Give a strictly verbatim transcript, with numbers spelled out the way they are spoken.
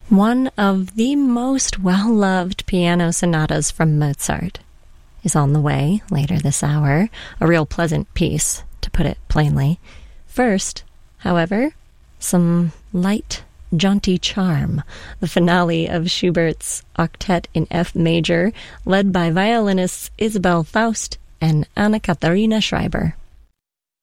One of the most well-loved piano sonatas from Mozart is on the way later this hour, a real pleasant piece, to put it plainly. First, however, some light, jaunty charm, the finale of Schubert's Octet in F major, led by violinists Isabel Faust and Anna Katharina Schreiber.